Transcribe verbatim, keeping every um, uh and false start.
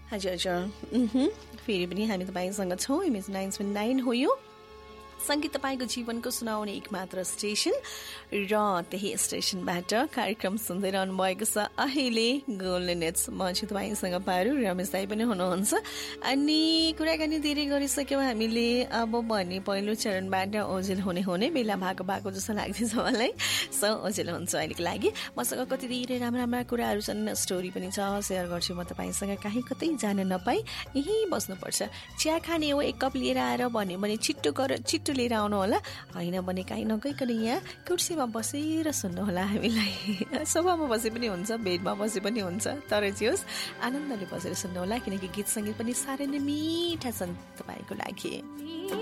हजुर हजुर फेरि पनि हामी तपाईँसँग छौँ इमेज नाइन सेभेन नाइन हो यो सङ्गीत तपाईँको जीवनको सुनाउने एक मात्र स्टेसन र त्यही स्टेसनबाट कार्यक्रम सुन्दै रहनु भएको छ अहिले गोल्डन नेट्स म चाहिँ तपाईँसँग पारु रमेश दाई पनि हुनुहुन्छ अनि कुराकानी धेरै गरिसक्यौँ हामीले अब भने पहिलो चरणबाट ओजेल हुने हुने बेला भएको भएको जस्तो लाग्दैछ मलाई सो ओजेल हुन्छ अहिलेको लागि मसँग कति धेरै राम्रा राम्रा कुराहरू छन् स्टोरी पनि छ सेयर गर्छु म तपाईँसँग काहीँ कतै जान नपाई यहीँ बस्नुपर्छ चिया खाने हो एक कप लिएर आएर भन्यो भने छिट्टो गर छिट्टो लिएर आउनु होला होइन भने काहीँ नगइकन यहाँ कुर्सीमा बसेर सुन्नु होला हामीलाई सोफामा बसे पनि हुन्छ बेडमा बसे पनि हुन्छ तर जे होस् आनन्दले बसेर सुन्नु होला किनकि गीत सङ्गीत पनि साह्रै नै मिठा छन् तपाईँको लागि